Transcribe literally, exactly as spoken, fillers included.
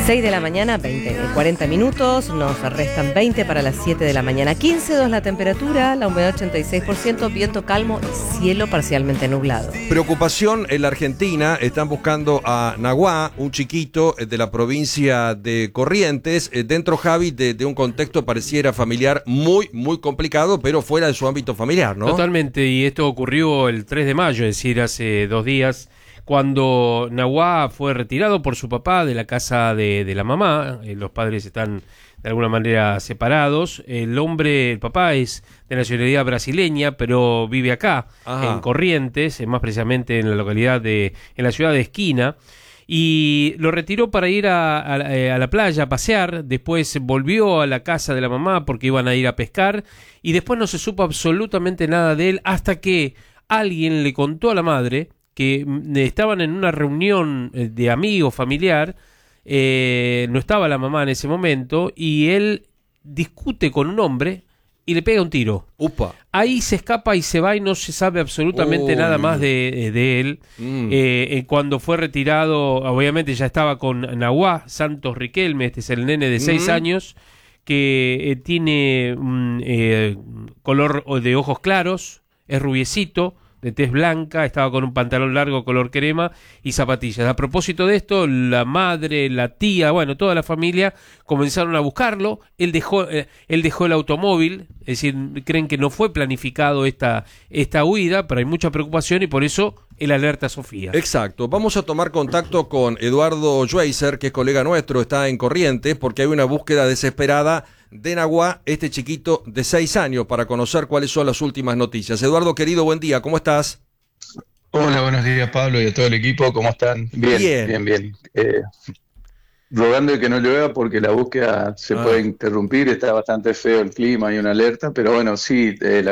seis de la mañana, veinte, cuarenta minutos, nos restan veinte para las siete de la mañana. quince coma dos la temperatura, la humedad ochenta y seis por ciento, viento calmo y cielo parcialmente nublado. Preocupación en la Argentina, están buscando a Naguá, un chiquito de la provincia de Corrientes, dentro, Javi, de, de un contexto pareciera familiar muy, muy complicado, pero fuera de su ámbito familiar, ¿no? Totalmente, y esto ocurrió el tres de mayo, es decir, hace dos días, cuando Naguá fue retirado por su papá de la casa de, de la mamá. Eh, los padres están de alguna manera separados. El hombre, el papá es de nacionalidad brasileña, pero vive acá, Ajá. en Corrientes, más precisamente en la localidad de, en la ciudad de Esquina, y lo retiró para ir a, a, a la playa a pasear. Después volvió a la casa de la mamá porque iban a ir a pescar, y después no se supo absolutamente nada de él hasta que alguien le contó a la madre que estaban en una reunión de amigos, familiar, eh, no estaba la mamá en ese momento, y él discute con un hombre y le pega un tiro. Upa. Ahí se escapa y se va y no se sabe absolutamente Uy. nada más de, de él. Mm. Eh, cuando fue retirado, obviamente ya estaba con Naguá Santos Riquelme, este es el nene de seis mm. años, que eh, tiene un mm, eh, color de ojos claros, es rubiecito, de tez blanca, estaba con un pantalón largo color crema y zapatillas. A propósito de esto, la madre, la tía, bueno, toda la familia comenzaron a buscarlo. Él dejó, eh, él dejó el automóvil, es decir, creen que no fue planificado esta, esta huida, pero hay mucha preocupación y por eso el alerta Sofía. Exacto. Vamos a tomar contacto con Eduardo Schweizer, que es colega nuestro, está en Corrientes, porque hay una búsqueda desesperada de Naguá, este chiquito de seis años, para conocer cuáles son las últimas noticias. Eduardo, querido, buen día, ¿cómo estás? Hola, buenos días, Pablo, y a todo el equipo, ¿cómo están? Bien, bien, bien. bien. Eh, rogando de que no llueva porque la búsqueda se ah. puede interrumpir, está bastante feo el clima, hay una alerta, pero bueno, sí, eh, la